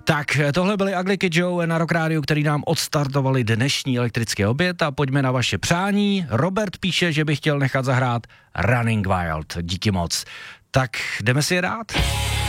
Tak, tohle byly Ugly Kid Joe na Rock Radio, který nám odstartovali dnešní elektrický oběd a pojďme na vaše přání. Robert píše, že by chtěl nechat zahrát Running Wild. Díky moc. Tak jdeme si je dát?